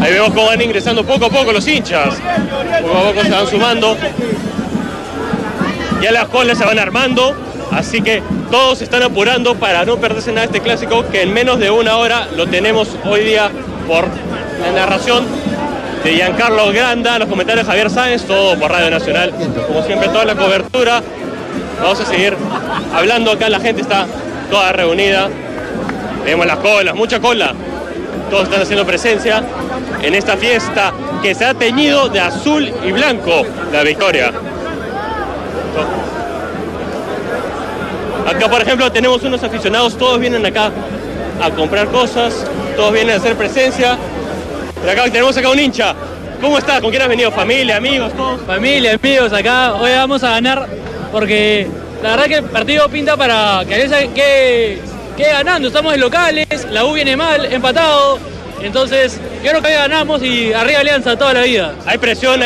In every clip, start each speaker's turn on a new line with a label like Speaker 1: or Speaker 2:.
Speaker 1: Ahí vemos cómo van ingresando poco a poco los hinchas. Poco a poco se van sumando. Ya las colas se van armando, así que todos se están apurando para no perderse nada de este clásico, que en menos de una hora lo tenemos hoy día por la narración de Giancarlo Granda, los comentarios de Javier Sáenz, todo por Radio Nacional. Como siempre, toda la cobertura. Vamos a seguir hablando acá, la gente está toda reunida. Vemos las colas, mucha cola. Todos están haciendo presencia en esta fiesta que se ha teñido de azul y blanco, la victoria. Acá, por ejemplo, tenemos unos aficionados, todos vienen acá a comprar cosas, todos vienen a hacer presencia. Pero acá tenemos acá un hincha. ¿Cómo estás? ¿Con quién has venido? ¿Familia, amigos, todos?
Speaker 2: Familia, amigos, acá. Hoy vamos a ganar porque la verdad que el partido pinta para que Alianza quede ganando. Estamos en locales, la U viene mal, empatado. Entonces, yo creo que hoy ganamos y arriba Alianza toda la vida.
Speaker 1: Hay presión.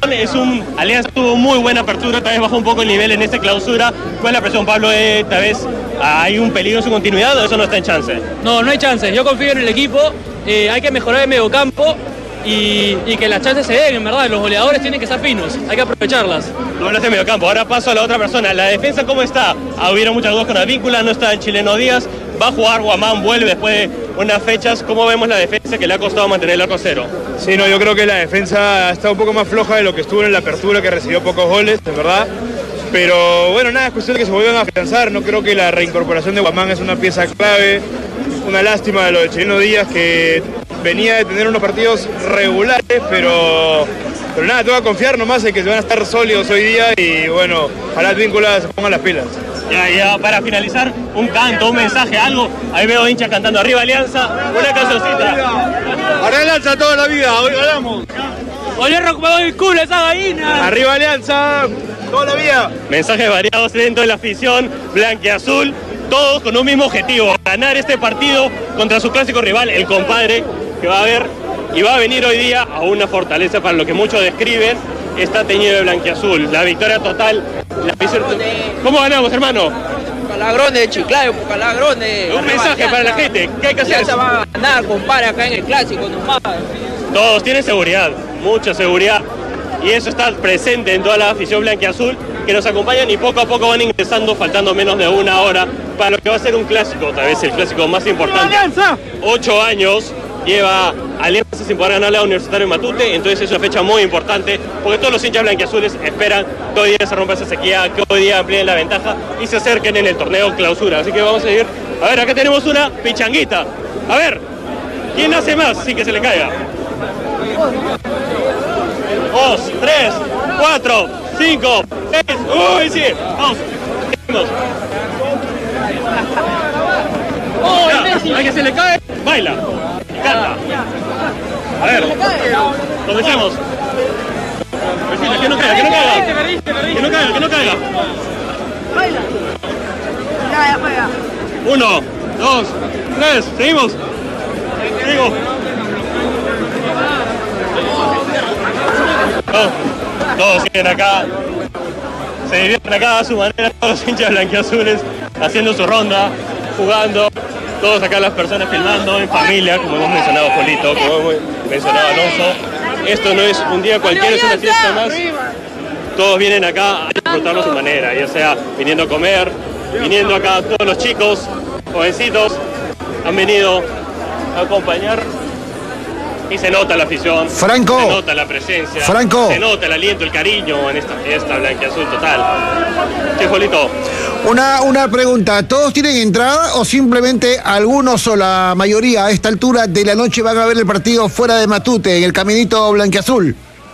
Speaker 1: Alianza tuvo muy buena apertura, tal vez bajó un poco el nivel en esta clausura. ¿Cuál es la presión, Pablo? Tal vez hay un peligro en su continuidad o eso no está en chance.
Speaker 2: No hay chances. Yo confío en el equipo. Hay que mejorar el mediocampo y que las chances se den, en verdad. Los goleadores tienen que ser finos, hay que aprovecharlas.
Speaker 1: No hablaste de mediocampo, ahora paso a la otra persona. ¿La defensa cómo está? Hubieron muchas dudas con Advíncula, no está el chileno Díaz. Va a jugar Guamán, vuelve después de unas fechas. ¿Cómo vemos la defensa que le ha costado mantener el arco cero?
Speaker 3: Sí, yo creo que la defensa está un poco más floja de lo que estuvo en la apertura, que recibió pocos goles, de verdad. Pero bueno, nada, es cuestión de que se vuelvan a afianzar. No creo que la reincorporación de Guamán es una pieza clave. Una lástima de lo de Chileno Díaz, que venía de tener unos partidos regulares, pero nada, tengo que confiar nomás en que se van a estar sólidos hoy día y bueno, ojalá Advíncula se pongan las pilas.
Speaker 1: Ya, para finalizar, un canto, un mensaje, algo. Ahí veo hinchas cantando arriba Alianza, una cancioncita.
Speaker 3: Arriba Alianza toda la vida, hoy ganamos.
Speaker 2: ¡Olé rompado el culo esa gallina!
Speaker 3: Arriba Alianza, toda la vida.
Speaker 1: Mensajes variados dentro de la afición blanquiazul, todos con un mismo objetivo, ganar este partido contra su clásico rival, el compadre, que va a ver y va a venir hoy día a una fortaleza para lo que muchos describen, está teñido de blanquiazul. La victoria total. ¿Cómo ganamos, hermano?
Speaker 4: Calagrone, Chiclayo, Calagrone.
Speaker 1: Un mensaje para la gente, ¿qué hay que hacer?
Speaker 4: Ya se va a ganar, compadre, acá en el clásico nomás.
Speaker 1: Todos tienen seguridad, mucha seguridad, y eso está presente en toda la afición blanquiazul, que nos acompañan y poco a poco van ingresando, faltando menos de una hora para lo que va a ser un clásico, tal vez el clásico más importante. 8 años lleva Alianza sin poder ganarle a Universitario de Matute, entonces es una fecha muy importante, porque todos los hinchas blanquiazules esperan que hoy día se rompa esa sequía, que hoy día amplíen la ventaja y se acerquen en el torneo clausura. Así que vamos a ir. A ver, acá tenemos una pichanguita. A ver, ¿quién hace más sin que se le caiga? 2, 3, 4, 5, 6. ¡Uy, sí! Vamos. Ya, a que se le cae, baila. Canta. A ver, comencemos. Que no caiga, que no caiga. Que no caiga, que no caiga.
Speaker 5: Baila. Ya, juega.
Speaker 1: 1, 2, 3, seguimos. Sigo. Todos siguen acá. Se divierten acá a su manera, todos los hinchas blanquiazules haciendo su ronda, jugando. Todos acá las personas filmando en familia, como hemos mencionado Polito, como hemos mencionado Alonso. Esto no es un día cualquiera, es una fiesta más. Todos vienen acá a disfrutarlo a su manera, ya sea viniendo a comer, viniendo acá, todos los chicos, jovencitos, han venido a acompañar. Y se nota la afición,
Speaker 6: Franco,
Speaker 1: se nota la presencia,
Speaker 6: Franco,
Speaker 1: se nota el aliento, el cariño en esta fiesta blanquiazul total. Sí, Polito.
Speaker 6: Una pregunta, ¿todos tienen entrada o simplemente algunos o la mayoría a esta altura de la noche van a ver el partido fuera de Matute, en el caminito blanquiazul?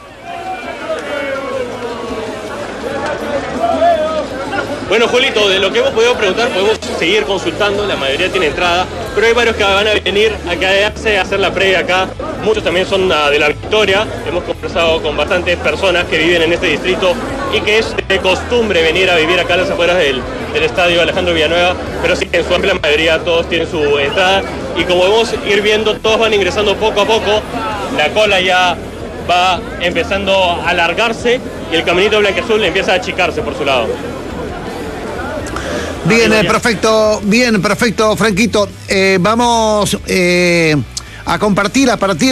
Speaker 1: Bueno, Julito, de lo que hemos podido preguntar podemos seguir consultando, la mayoría tiene entrada, pero hay varios que van a venir a quedarse a hacer la previa acá. Muchos también son de La Victoria, hemos conversado con bastantes personas que viven en este distrito y que es de costumbre venir a vivir acá a las afueras del estadio Alejandro Villanueva, pero sí, en su amplia mayoría todos tienen su entrada y como vamos a ir viendo, todos van ingresando poco a poco, la cola ya va empezando a alargarse y el caminito blanquiazul empieza a achicarse por su lado.
Speaker 6: Bien, perfecto, Franquito. Vamos a compartir a partir